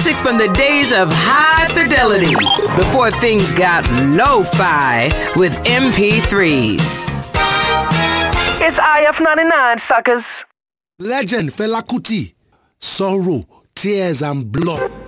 music from the days of high fidelity, before things got lo-fi with MP3s. It's IF99, suckers. Legend Fela Kuti, Sorrow, Tears and Blood.